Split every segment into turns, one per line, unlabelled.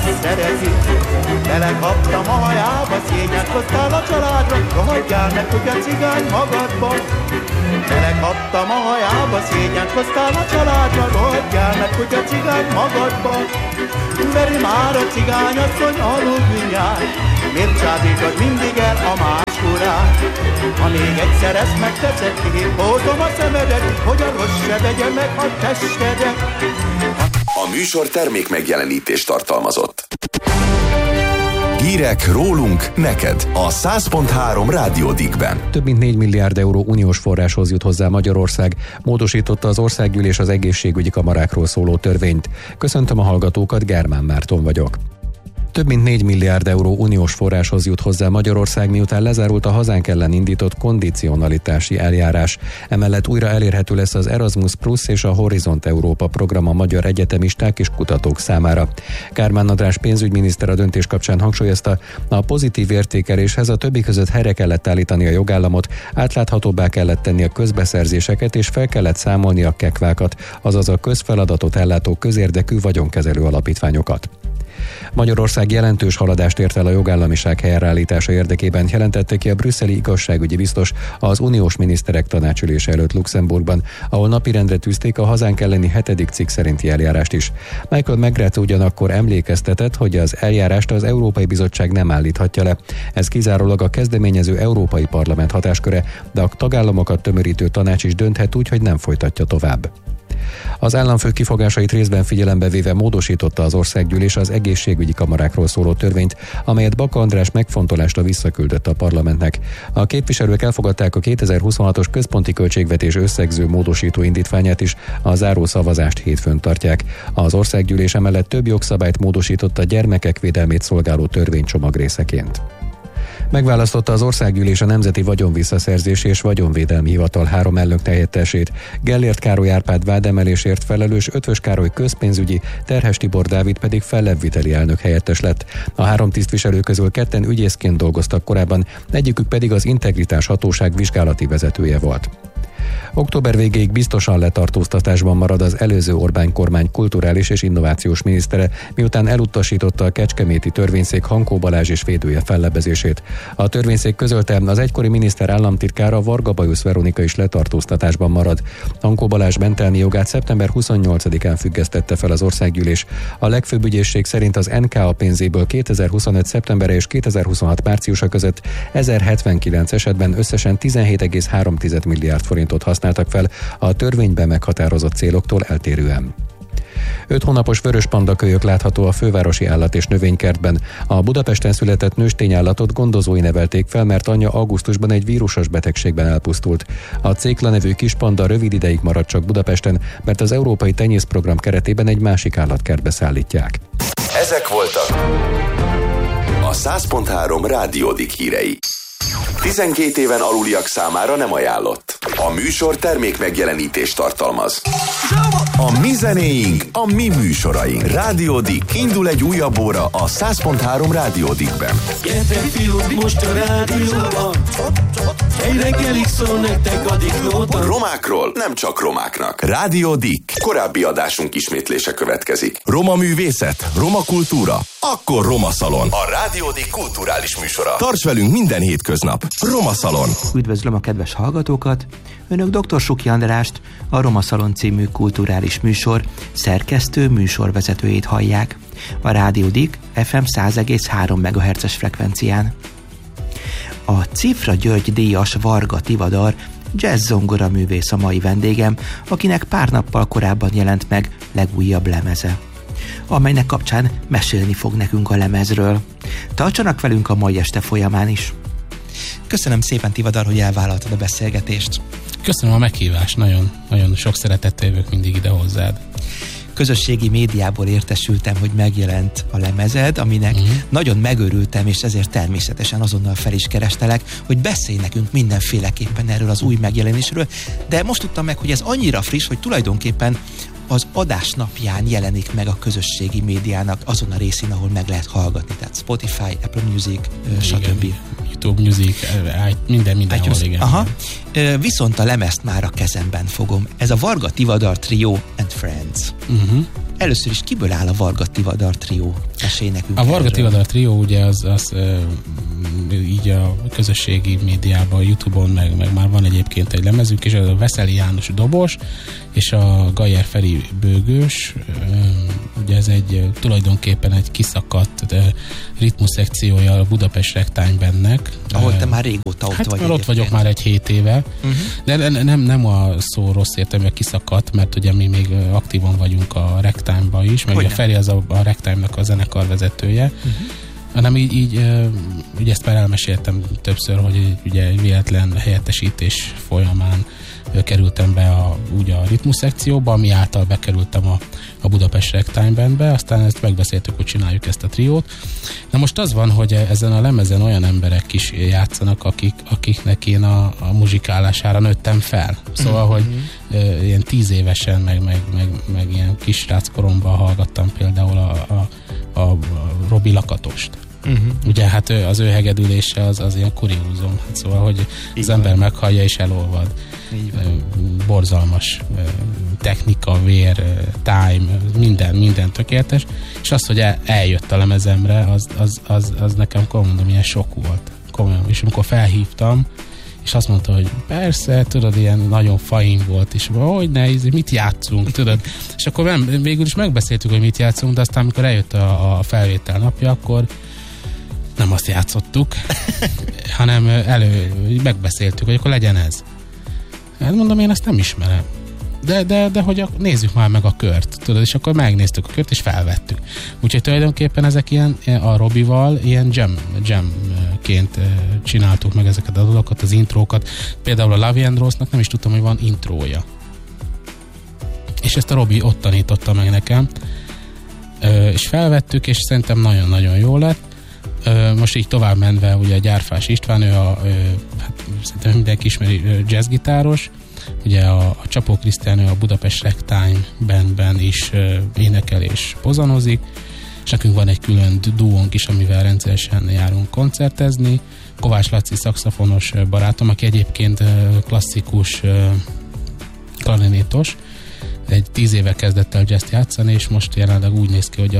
szerezi. Belekaptam a hajába, szényet hoztál a családra, rohadjál meg, kutya cigány magadba. Belekaptam a hajába, szényet hoztál a családra, rohadjál meg, kutya cigány magadba. Veri már a cigányasszony alul mindjárt, miért csábítod mindig el a más urát? Ha még egyszer ezt megteszed, kihordom a szemedet, hogy a rossz se vegye meg a testedet.
A műsor termék megjelenítést tartalmazott. Hírek rólunk, neked a 100.3 Rádió Dickben.
Több mint 4 milliárd euró uniós forráshoz jut hozzá Magyarország, módosította az Országgyűlés az egészségügyi kamarákról szóló törvényt. Köszöntöm a hallgatókat, Germán Márton vagyok. Több mint 4 milliárd euró uniós forráshoz jut hozzá Magyarország, miután lezárult a hazánk ellen indított kondicionalitási eljárás. Emellett újra elérhető lesz az Erasmus Plus és a Horizont Európa program a magyar egyetemisták és kutatók számára. Kármán András pénzügyminiszter a döntés kapcsán hangsúlyozta, a pozitív értékeléshez a többi között helyre kellett állítani a jogállamot, átláthatóbbá kellett tenni a közbeszerzéseket és fel kellett számolni a kekvákat, azaz a közfeladatot ellátó közérdekű vagyonkezelő alapítványokat. Magyarország jelentős haladást ért el a jogállamiság helyreállítása érdekében, jelentette ki a brüsszeli igazságügyi biztos az uniós miniszterek tanácsülése előtt Luxemburgban, ahol napirendre tűzték a hazánk elleni 7. cikk szerinti eljárást is. Michael McGrath ugyanakkor emlékeztetett, hogy az eljárást az Európai Bizottság nem állíthatja le. Ez kizárólag a kezdeményező Európai Parlament hatásköre, de a tagállamokat tömörítő tanács is dönthet úgy, hogy nem folytatja tovább. Az államfő kifogásait részben figyelembe véve módosította az Országgyűlés az egészségügyi kamarákról szóló törvényt, amelyet Baka András megfontolásra visszaküldött a parlamentnek. A képviselők elfogadták a 2026-os központi költségvetés összegző módosító indítványát is, a záró szavazást hétfőn tartják. Az Országgyűlés emellett több jogszabályt módosított a gyermekek védelmét szolgáló törvénycsomag részeként. Megválasztotta az Országgyűlés a Nemzeti Vagyonvisszaszerzési és Vagyonvédelmi Hivatal 3 elnökhelyettesét. Gellért Károly Árpád vádemelésért felelős Ötvös Károly közpénzügyi, Terhes Tibor Dávid pedig fellebbviteli elnökhelyettes lett. A 3 tisztviselő közül 2-en ügyészként dolgoztak korábban, egyikük pedig az Integritás Hatóság vizsgálati vezetője volt. Október végéig biztosan letartóztatásban marad az előző Orbán kormány kulturális és innovációs minisztere, miután elutasította a kecskeméti törvényszék Hankó Balázs és védője fellebbezését. A törvényszék közölte, az egykori miniszter államtitkára Varga Bajusz Veronika is letartóztatásban marad. Hankó Balázs mentelmi jogát szeptember 28-án függesztette fel az Országgyűlés. A legfőbb ügyészség szerint az NKA pénzéből 2025. szeptembere és 2026. márciusa között 1079 esetben összesen 17,3 milliárd forintot használtak fel a törvényben meghatározott céloktól eltérően. 5 hónapos vörös pandakölyök látható a fővárosi állat- és növénykertben. A Budapesten született nőstényállatot gondozói nevelték fel, mert anyja augusztusban egy vírusos betegségben elpusztult. A Cékla nevű kispanda rövid ideig maradt csak Budapesten, mert az Európai Tenyészprogram keretében egy másik állatkertbe szállítják.
Ezek voltak a 100.3 Rádió Dick hírei. 12 éven aluliak számára nem ajánlott. A műsor termék megjelenítést tartalmaz. A mi zenéink, a mi műsoraink. Rádió Dick. Indul egy újabb óra a 100.3 Rádió Dickben.
Gyertek fiúk, most a rádióban. Egy reggelig szól nektek a Dicknóta.
Romákról nem csak romáknak. Rádió Dick. Korábbi adásunk ismétlése következik. Roma művészet, roma kultúra, akkor Roma Szalon. A Rádió Dick kulturális műsora. Tarts velünk minden hétköznap. Roma Szalon.
Üdvözlöm a kedves hallgatókat! Önök dr. Suki Andrást, a Roma Szalon című kulturális műsor szerkesztő műsorvezetőjét hallják. A Rádió Dick FM 100,3 MHz-es frekvencián. A Cifra György díjas Varga Tivadar jazz zongora művész a mai vendégem, akinek pár nappal korábban jelent meg legújabb lemeze, amelynek kapcsán mesélni fog nekünk a lemezről. Tartsanak velünk a mai este folyamán is!
Köszönöm szépen, Tivadar, hogy elvállaltad a beszélgetést.
Köszönöm a meghívást, nagyon, nagyon sok szeretettel jövök mindig ide hozzád.
Közösségi médiából értesültem, hogy megjelent a lemezed, aminek nagyon megörültem, és ezért természetesen azonnal fel is kerestelek, hogy beszélj nekünk mindenféleképpen erről az új megjelenésről, de most tudtam meg, hogy ez annyira friss, hogy tulajdonképpen az adás napján jelenik meg a közösségi médiának azon a részén, ahol meg lehet hallgatni, tehát Spotify, Apple Music, stb.
YouTube Music, mindenhol, igen.
Aha. Viszont a lemezt már a kezemben fogom. Ez a Varga Tivadar Trio and Friends. Először is kiből áll a Varga Tivadar trió? Mesélj nekünk
A Varga
erről.
Tivadar trió ugye az így a közösségi médiában, YouTube-on, meg már van egyébként egy lemezünk, és ez a Veszeli János dobos, és a Gajer Feri bőgős, ugye ez tulajdonképpen egy kiszakadt ritmusszekciója a Budapest Ragtime Bandnek.
Ahol te már régóta ott vagy.
Hát ott vagyok már egy 7 éve, de nem a szó rossz értelme kiszakadt, mert ugye mi még aktívan vagyunk a Ragtime-ban is, meg a Feri az a Ragtime-nak a zenekarvezetője, hanem így ezt már elmeséltem többször, hogy ugye véletlen helyettesítés folyamán kerültem be a ritmus szekcióba, ami által bekerültem a Budapest Ragtime Bandbe, aztán ezt megbeszéltük, hogy csináljuk ezt a triót. Na most az van, hogy ezen a lemezen olyan emberek is játszanak, akiknek én a muzsikálására nőttem fel. Szóval, hogy ilyen 10 évesen, meg ilyen kisrác koromban hallgattam például a Robi Lakatost. Ugye hát az ő hegedülése az ilyen kuriózum. Hát szóval, hogy az ember meghallja és elolvad. Borzalmas technika, vér, time, minden tökéletes. És az, hogy eljött a lemezemre, az nekem, mondom, ilyen sok volt. Komolyan. És amikor felhívtam, és azt mondta, hogy persze, tudod, ilyen nagyon fain volt, és hogy ne, mit játszunk, tudod. És akkor végül is megbeszéltük, hogy mit játszunk, de aztán, amikor eljött a felvétel napja, akkor nem azt játszottuk, hanem megbeszéltük, hogy akkor legyen ez. Hát mondom, én ezt nem ismerem. De hogy nézzük már meg a kört, tudod, és akkor megnéztük a kört, és felvettük. Úgyhogy tulajdonképpen ezek ilyen, a Robival ilyen jamként csináltuk meg ezeket a dolgokat, az intrókat. Például a Lavi and Rose-nak nem is tudtam, hogy van intrója. És ezt a Robi ott tanította meg nekem. És felvettük, és szerintem nagyon-nagyon jó lett. Most így tovább menve, ugye a Gyárfás István, ő hát szerintem mindenki ismeri, jazzgitáros, ugye a Csapó Krisztián, ő a Budapest Ragtime Bandben is énekel és pozanozik, és nekünk van egy külön duónk is, amivel rendszeresen járunk koncertezni. Kovács Laci szaxofonos barátom, aki egyébként klasszikus klarinétos, egy 10 éve kezdett el jazzt játszani, és most jelenleg úgy néz ki, hogy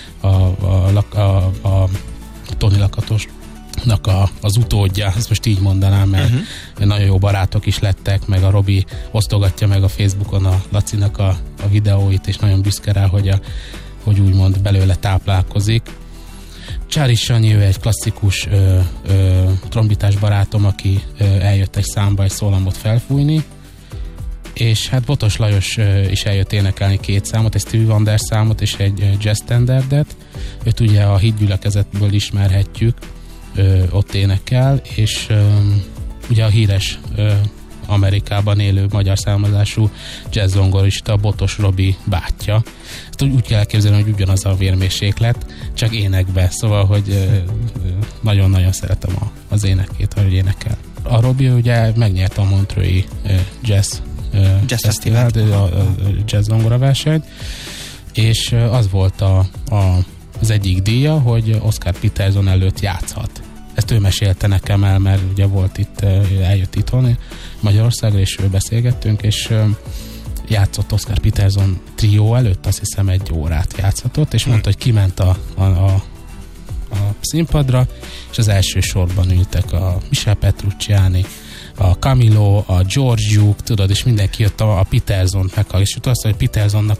a Toni Lakatosnak az utódja, ezt most így mondanám, mert nagyon jó barátok is lettek, meg a Robi osztogatja meg a Facebookon a Lacinak a videóit, és nagyon büszke rá, hogy úgymond belőle táplálkozik. Csári Sanyi, ő egy klasszikus trombitás barátom, aki eljött egy számba egy szólamot felfújni, és hát Botos Lajos is eljött énekelni 2 számot, egy Stevie Wonder számot és egy jazz standardet. Őt ugye a Hitgyülekezetből ismerhetjük, ott énekel, és ugye a híres Amerikában élő magyar származású jazz-zongorista Botos Robi bátyja. Ezt úgy kell elképzelni, hogy ugyanaz a vérmérséklet, csak énekbe, szóval, hogy nagyon-nagyon szeretem az énekét, ahogy énekel. A Robi ugye megnyerte a Montreux-i jazz fesztivált, a jazz zongora versenyt, és az volt az egyik díja, hogy Oscar Peterson előtt játszhat. Ezt ő mesélte nekem el, mert ugye volt itt, eljött itthon Magyarországra, és beszélgettünk, és játszott Oscar Peterson trió előtt, azt hiszem 1 órát játszhatott, és mondta, hogy kiment a színpadra, és az első sorban ültek a Michel Petrucciani, a Camilo, a George Duke, tudod, és mindenki jött a Petersont meghallgatni, és azt, hogy Petersonnak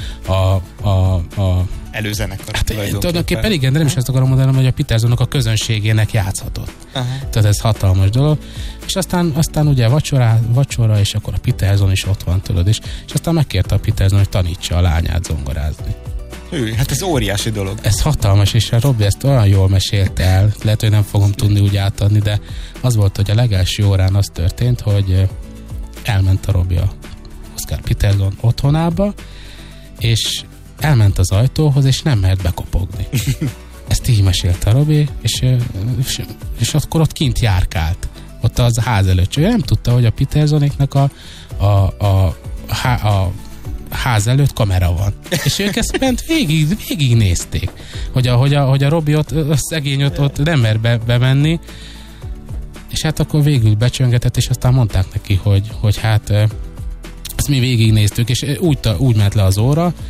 a
előzenekar.
Hát, tulajdonképpen igen, de nem is ezt akarom mondani, hogy a Petersonnak a közönségének játszhatott. Tehát ez hatalmas dolog. És aztán ugye vacsora, és akkor a Peterson is ott van, tudod, és aztán megkérte a Peterson, hogy tanítsa a lányát zongorázni.
Hát ez óriási dolog.
Ez hatalmas, és a Robi ezt olyan jól mesélte el, lehet, hogy nem fogom tudni úgy átadni, de az volt, hogy a legelső órán az történt, hogy elment a Robi a Oscar Peterson otthonába, és elment az ajtóhoz, és nem mert bekopogni. Ezt így mesélte a Robi, és akkor ott kint járkált. Ott az ház előtt. Csak nem tudta, hogy a Petersonéknak a ház előtt kamera van. És ők ezt bent végig nézték. Hogy a Robi ott szegény ott nem mer bemenni. És hát akkor végül becsöngetett, és aztán mondták neki, hogy hát ezt mi végignéztük, és úgy ment le az óra,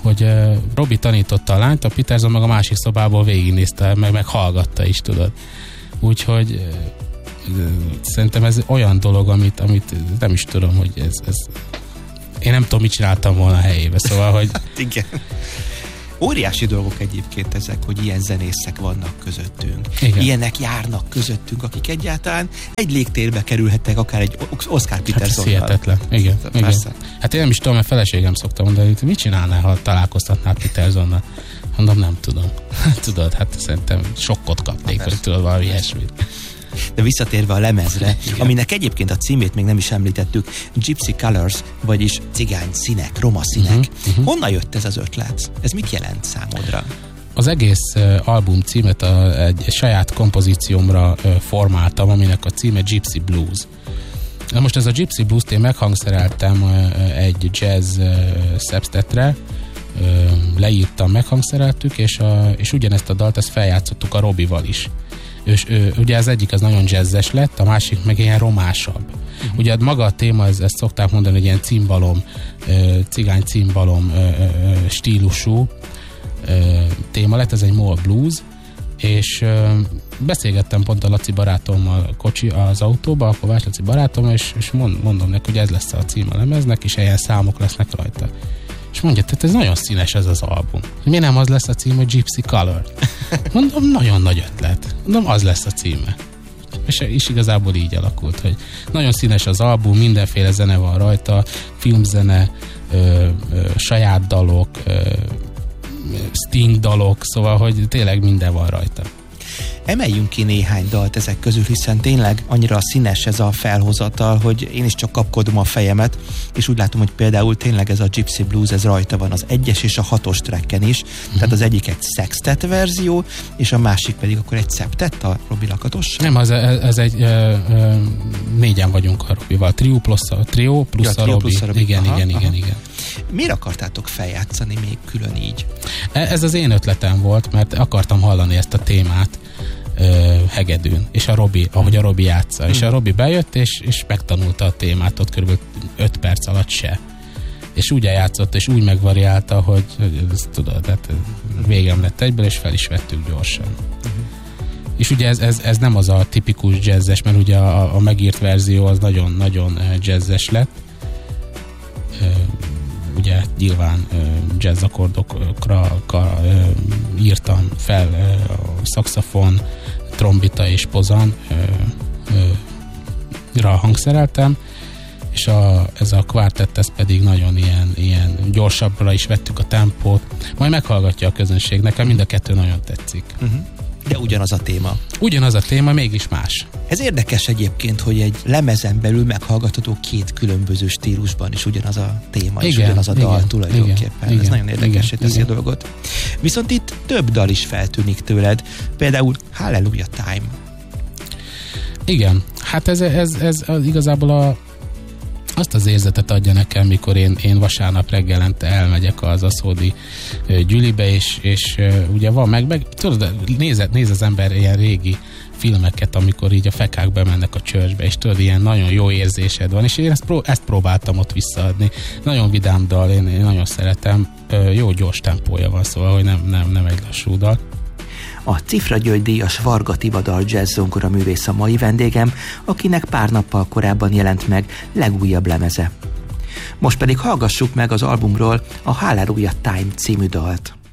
hogy Robi tanította a lányt, a Peterson meg a másik szobából végignézte, meg hallgatta is, tudod. Úgyhogy szerintem ez olyan dolog, amit nem is tudom, hogy ez én nem tudom, mit csináltam volna a helyébe, szóval, hogy...
Igen. Óriási dolgok egyébként ezek, hogy ilyen zenészek vannak közöttünk. Igen. Ilyenek járnak közöttünk, akik egyáltalán egy légtérbe kerülhettek, akár egy Oscar Petersonnal.
Hát hihetetlen. Igen. Hát én nem is tudom, mert feleségem szokta mondani, hogy mit csinálnál, ha találkoztatnál Petersonnal? Mondom, nem tudom. Tudod, hát szerintem sokkot kapnék, vagy tudod, valami ilyesmit.
De visszatérve a lemezre, aminek egyébként a címét még nem is említettük, Gypsy Colors, vagyis cigány színek, roma színek. Honnan jött ez az ötlet? Ez mit jelent számodra?
Az egész album címet egy saját kompozíciómra formáltam, aminek a címe Gypsy Blues. Na most ez a Gypsy Blues-t én meghangszereltem egy jazz szepstetre, leírtam, meghangszereltük, és ugyanezt a dalt ezt feljátszottuk a Robival is. És ugye az egyik az nagyon jazzes lett, a másik meg ilyen romásabb. Ugye maga a téma, ezt szokták mondani, hogy ilyen cimbalom, cigány cimbalom stílusú téma lett, ez egy mol blues, és beszélgettem pont a Laci barátommal az autóba, a Kovács Laci barátom, és mondom neki, hogy ez lesz a cím a lemeznek, és ilyen számok lesznek rajta. És mondja, tehát ez nagyon színes ez az album. Miért nem az lesz a címe, hogy Gypsy Color? Mondom, nagyon nagy ötlet. Mondom, az lesz a címe. És igazából így alakult, hogy nagyon színes az album, mindenféle zene van rajta, filmzene, saját dalok, Sting dalok, szóval, hogy tényleg minden van rajta.
Emeljünk ki néhány dalt ezek közül, hiszen tényleg annyira színes ez a felhozatal, hogy én is csak kapkodom a fejemet, és úgy látom, hogy például tényleg ez a Gypsy Blues, ez rajta van az 1-es és a 6-os tracken is, tehát az egyik egy sextet verzió, és a másik pedig akkor egy szeptett a Robi Lakatos.
Nem, ez egy négyen vagyunk a Robival, trio plusz a Robi. Igen.
Miért akartátok feljátszani még külön így?
Ez az én ötletem volt, mert akartam hallani ezt a témát hegedűn, és ahogy a Robi játsza. És a Robi bejött, és megtanulta a témát ott kb. 5 perc alatt se. És úgy eljátszott, és úgy megvariálta, hogy ezt tudod, hát végem lett egyből, és fel is vettük gyorsan. És ugye ez nem az a tipikus jazzes, mert ugye a megírt verzió az nagyon-nagyon jazzes lett. Ugye nyilván jazz akkordokra írtam fel szaxofon, trombita és pozan hangszereltem, és ez a kvartett, ez pedig nagyon ilyen gyorsabbra is vettük a tempót, majd meghallgatja a közönség, nekem mind a kettő nagyon tetszik.
De ugyanaz a téma.
Ugyanaz a téma, mégis más.
Ez érdekes egyébként, hogy egy lemezen belül meghallgatható 2 különböző stílusban is ugyanaz a téma, és ugyanaz a dal tulajdonképpen. Ez nagyon érdekessé teszi a dolgot. Viszont itt több dal is feltűnik tőled, például Hallelujah Time.
Igen, hát ez igazából azt az érzetet adja nekem, mikor én vasárnap reggelente elmegyek az aszódi gyülibe, és ugye van meg tudod, néz az ember ilyen régi filmeket, amikor így a fekák bemennek a churchbe, és tudod, ilyen nagyon jó érzésed van, és én ezt próbáltam ott visszaadni. Nagyon vidám dal, én nagyon szeretem, jó gyors tempója van, szóval, hogy nem egy lassú dal.
A Cifra György díjas Varga Tivadar jazz zongora művész a mai vendégem, akinek pár nappal korábban jelent meg legújabb lemeze. Most pedig hallgassuk meg az albumról a Hallelujah Time című dalt.